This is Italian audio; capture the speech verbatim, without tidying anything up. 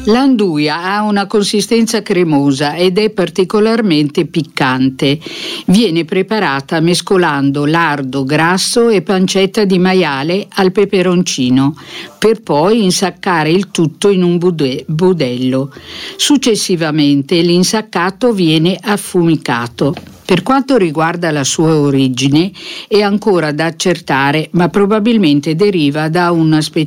L'anduia ha una consistenza cremosa ed è particolarmente piccante. Viene preparata mescolando lardo grasso e pancetta di maiale al peperoncino, per poi insaccare il tutto in un bude- budello. Successivamente l'insaccato viene affumicato. Per quanto riguarda la sua origine è ancora da accertare, ma probabilmente deriva da una specie